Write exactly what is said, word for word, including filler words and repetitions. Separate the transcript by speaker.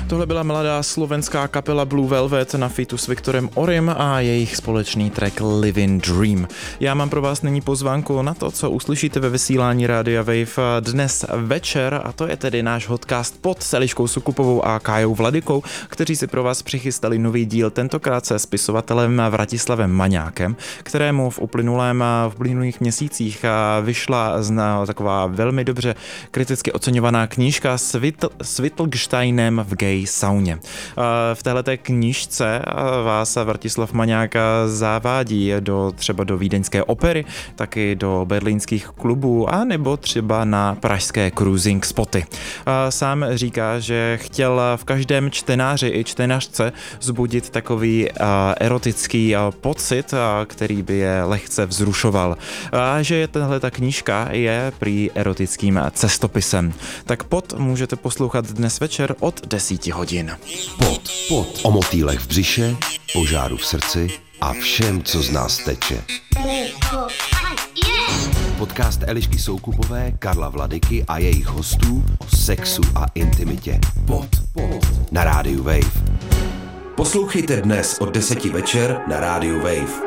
Speaker 1: Tohle byla mladá slovenská kapela Blue Velvet na featu s Viktorem Orim a jejich společný track Living Dream. Já mám pro vás nyní pozvánku na to, co uslyšíte ve vysílání Rádia Wave dnes večer, a to je tedy náš podcast pod s Eliškou Sukupovou a Kájou Vladykou, kteří si pro vás přichystali nový díl, tentokrát se spisovatelem Vratislavem Maňákem, kterému v uplynulém v uplynulých měsících vyšla zna, taková velmi dobře kriticky oceňovaná knížka s, Vitl, s Wittgensteinem v gay sauně. V téhleté knížce vás Vratislav Maňák zavádí do třeba do vídeňské opery, taky do berlínských klubů a nebo třeba na pražské cruising spoty. Sám říká, že chtěl v každém čtenáři i čtenářce zbudit takový erotický pocit, který by je lehce vzrušoval. A že tahle ta knížka je prý erotickým cestopisem. Tak pod můžete poslouchat dnes večer od deseti hodin.
Speaker 2: Pod, pod. O motýlech v břiše, požáru v srdci a všem, co z nás teče. Podcast Elišky Soukupové, Karla Vladyky a jejich hostů o sexu a intimitě. Pod, pod. Na rádiu Wave. Poslouchejte dnes od deseti večer na rádiu Wave.